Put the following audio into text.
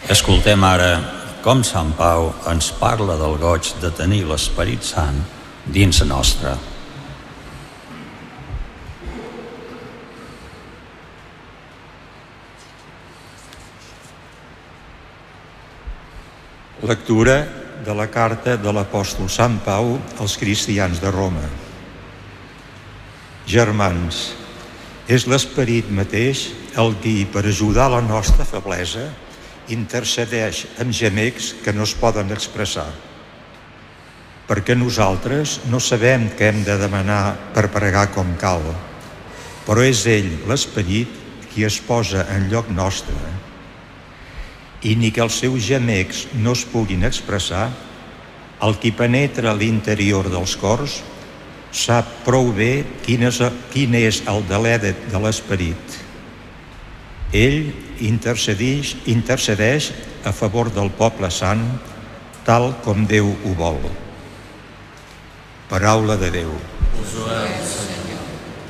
Escoltem ara com Sant Pau ens parla del goig de tenir l'Esperit Sant dins nostre. Lectura de la carta de l'apòstol Sant Pau als cristians de Roma. Germans, és l'Esperit mateix el qui, per ajudar la nostra feblesa, intercedeix amb gemecs que no es poden expressar. Perquè nosaltres no sabem què hem de demanar per pregar com cal, però és ell, l'Esperit, qui es posa en lloc nostre. I ni que els seus gemecs no es puguin expressar, el qui penetra a l'interior dels cors sap prou bé quin és el deler de l'Esperit. Ell intercedeix a favor del poble sant, tal com Déu ho vol. Paraula de Déu. Us ho hem, Senyor.